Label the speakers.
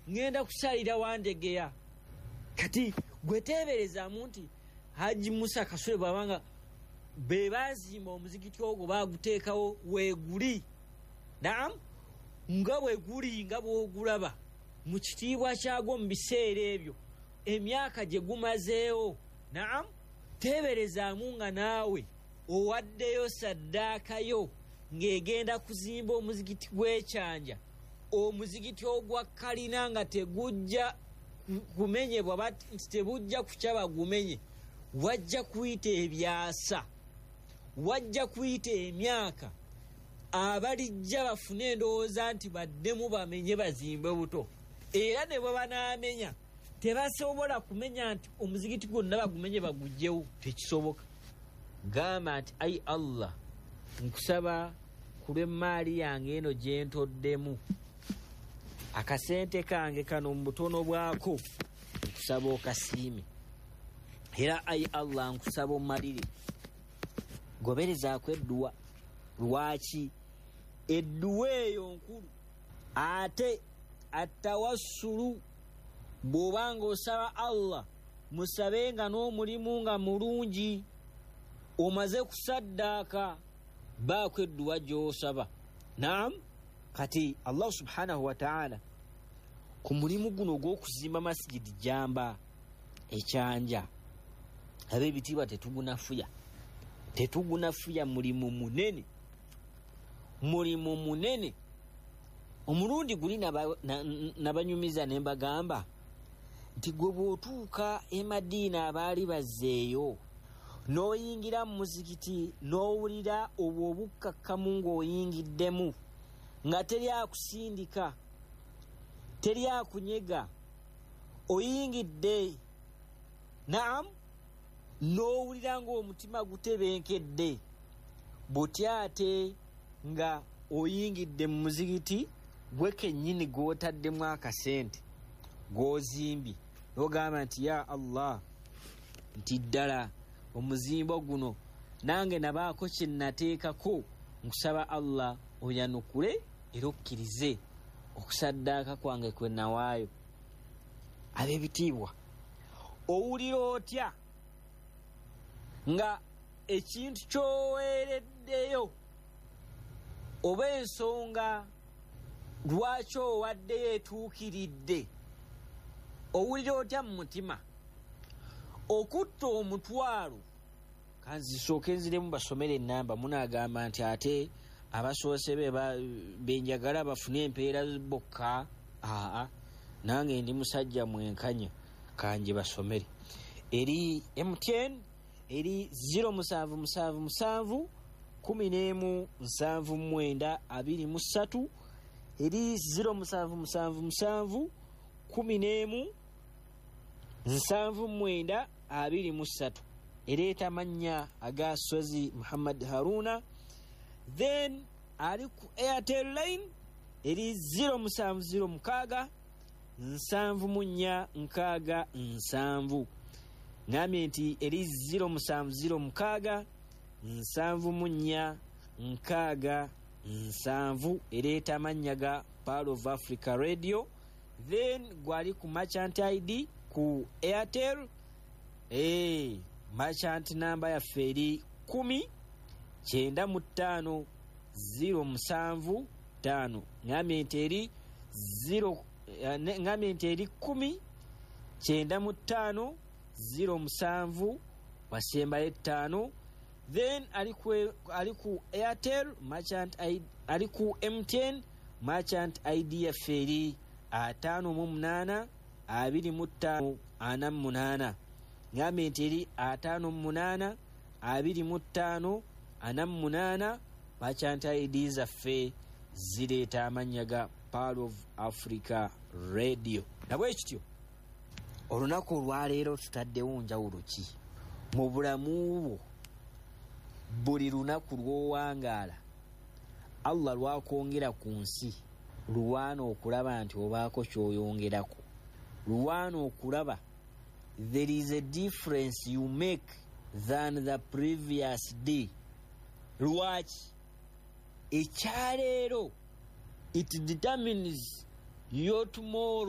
Speaker 1: ngenda kusalira wandegeya. Kati gweteberezaamu nti Haji Musa Kasule bwabanga be bazimba omuzikiti ogwo baguteekawo weeguli. Naam, nga weeguli nga bw'ogulaba mu kitiibwa kyagwo mu biseera ebyo emyaka gye gumazeewo. Naam, teberezaamu nga naawe owaddeyo saddaakayo ng'egenda kuzimba omuzikiti gw'ekyanja, omuzikiti ogwa kalina nga tegujja kumenyebwa nti tebujja kukyaba gumenye, wajja kuyita ebyasa, wajja kuyita emyaka abalijja bafune endowooza nti baddemu bamenye bazimbe buto. Era ne bwe banaamenya tebasobola kumenya nti omuzikiti gwonna bagumenye bagugyewo, tekisoboka. Gamba nti ayi Allah, nkusaba ku lw'emmaali yange eno gye ntoddemu, akasente kange kano mu butono bwako nkusaba okasiime. Era ayi Allah, nkusaba ommalire, goberezaako edduwa. Lwaki? Edduwa eyo nkulu. Ate atawassulu bw'obanga osaba Allah musabenga n'omulimu nga mulungi, omaze kusaddaaka baako edduwa gy'osaba. Naam, kati Allah subhanahu wa ta'ala ku mulimu guno ogw'okuzimba masigidi jamba ekyanja, ab'ebitiibwa tetugunafuya, mulimu munene. Omulundi guli nabanyumiza ne mbagamba nti gwe bw'otuuka e Madiina abaali bazzeeyo n'oyingira mu muzikiti n'owulira obwo obukkakkamu ng'oyingiddemu nga teri akusindika, teri akunyega, oyingidde. Naam, n'owulira ng'omutima gutebenkedde, butya ate nga oyingidde mu muzikiti gwe kennyini gw'otaddemu akasente gw'ozimbye, n'ogamba nti ya Allah, nti ddala omuzimbo guno nange nabaako kye nateekako, nkusaba Allah oyanukule era okkirize okusaddaaka kwange kwe nawaayo. Ab'ebitiibwa, owulira otya nga ekintu ky'oweereddeyo oba ensonga lwaki owaddeyo etuukiridde? Owulira otya mu mutima? Okutta omutwalo, kanzisooke nziremu basomere ennamba, munaagamba nti ate abasoose benjagala bafune empeera bokka. Nange ndi musajja mwenkanya, kanje basomere. Eri MTN eri 0777 117923, eri 0777 117923, ereeta mannya aga Sozi Muhammad Haruna. Then ali ku Airtel line eri 0706 74667. Ngambye nti eri 0706 74667, ereeta amannya ga Pearl of Africa Radio. Then gwali ku Merchant ID ku Airtel, merchant namba yaffe eri 1095075. Ngambye nti eri 1095007 wasembayo 5. Then ali ku Airtel merchant ID, ali ku MTN merchant ID yaffe eri 582548. Ngambye nti eri 582548. Merchant ID zaffe zireeta amannya ga Pearl of Africa Radio. Nabwe kityo olunaku olwaleero tutaddewo njawulo ki mu bulamu bwo? Buli lunaku lw'owangaala Allah lwakwongera ku nsi, luwaana okulaba nti obaako ky'oyongerako, luwaana okulaba there is a difference you make than the previous day. Lwaki? Ekyaleero it determines your tomorrow.